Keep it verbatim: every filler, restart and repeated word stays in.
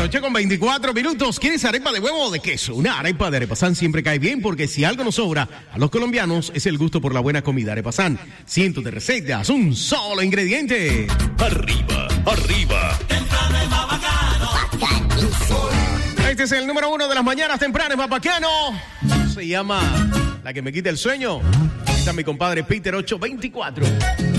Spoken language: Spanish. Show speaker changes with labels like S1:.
S1: noche con veinticuatro minutos. ¿Quieres arepa de huevo o de queso? Una arepa de Arepasán siempre cae bien porque si algo nos sobra a los colombianos es el gusto por la buena comida. Arepasán, cientos de recetas, un solo ingrediente.
S2: Arriba, arriba.
S3: Temprano es más bacano. Bacanísimo.
S1: Este es el número uno de las mañanas tempranas, más bacano. Se llama La que me quita el sueño. Está mi compadre Peter ocho veinticuatro.